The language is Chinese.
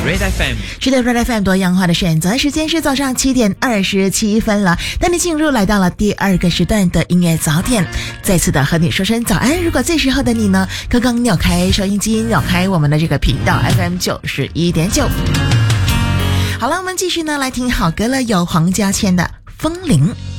Red FM 是的 Red FM 多样化的选择，时间是早上7点27分了，带你进入来到了第二个时段的音乐早点，再次的和你说声早安。如果这时候的你呢，刚刚扭开收音机，扭开我们的这个频道 FM 91.9。好了，我们继续呢来听好歌了，有黄家千的《风铃》。